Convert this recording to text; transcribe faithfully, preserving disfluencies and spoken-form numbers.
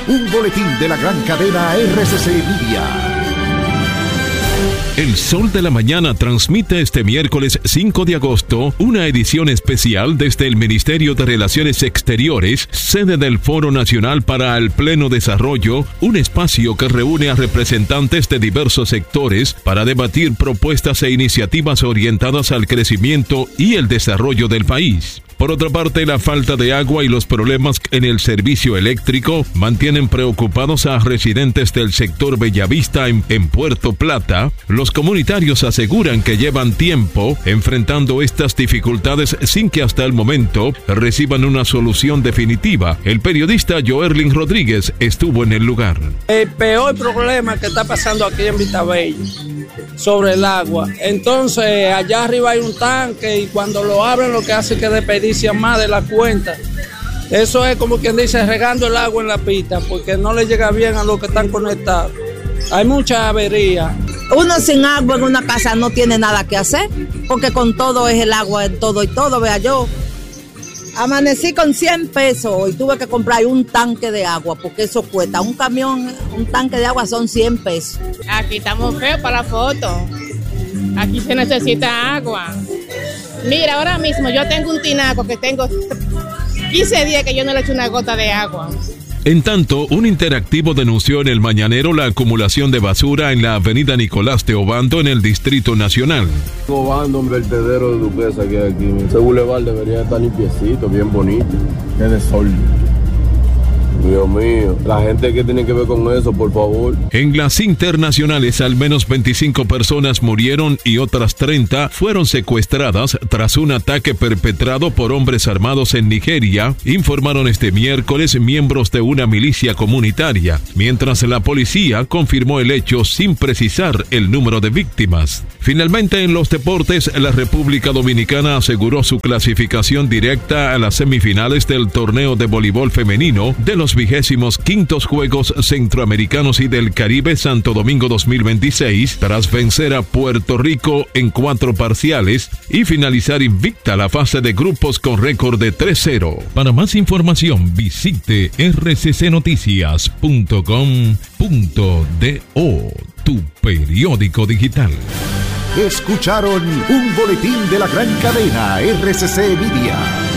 Un boletín de la gran cadena R C C Media. El Sol de la Mañana transmite este miércoles cinco de agosto una edición especial desde el Ministerio de Relaciones Exteriores, sede del Foro Nacional para el Pleno Desarrollo, un espacio que reúne a representantes de diversos sectores para debatir propuestas e iniciativas orientadas al crecimiento y el desarrollo del país. Por otra parte, la falta de agua y los problemas en el servicio eléctrico mantienen preocupados a residentes del sector Bellavista en, en Puerto Plata. Los comunitarios aseguran que llevan tiempo enfrentando estas dificultades sin que hasta el momento reciban una solución definitiva. El periodista Joerlin Rodríguez estuvo en el lugar. El peor problema que está pasando aquí en Vitabello sobre el agua. Entonces, allá arriba hay un tanque y cuando lo abren lo que hace es que desperdician más de la cuenta. Eso es como quien dice regando el agua en la pista porque no le llega bien a los que están conectados. Hay mucha avería. Uno sin agua en una casa no tiene nada que hacer porque con todo es el agua en todo y todo. Vea, yo amanecí con cien pesos y tuve que comprar un tanque de agua porque eso cuesta. Un camión, un tanque de agua son cien pesos. Aquí estamos feos para la foto. Aquí se necesita agua. Mira, ahora mismo yo tengo un tinaco que tengo quince días que yo no le echo una gota de agua. En tanto, un interactivo denunció en el Mañanero la acumulación de basura en la avenida Nicolás de Obando en el Distrito Nacional. Obando, un vertedero de Duquesa que hay aquí. Ese bulevar debería estar limpiecito, bien bonito. Qué desorden. Dios mío, la gente que tiene que ver con eso, por favor. En las internacionales, al menos veinticinco personas murieron y otras treinta fueron secuestradas tras un ataque perpetrado por hombres armados en Nigeria, informaron este miércoles miembros de una milicia comunitaria, mientras la policía confirmó el hecho sin precisar el número de víctimas. Finalmente, en los deportes, la República Dominicana aseguró su clasificación directa a las semifinales del torneo de voleibol femenino de los vigésimos quintos Juegos Centroamericanos y del Caribe Santo Domingo dos mil veintiséis, tras vencer a Puerto Rico en cuatro parciales y finalizar invicta la fase de grupos con récord de tres cero. Para más información, visite r c c noticias punto com punto do, tu periódico digital. Escucharon un boletín de la gran cadena R C C Media.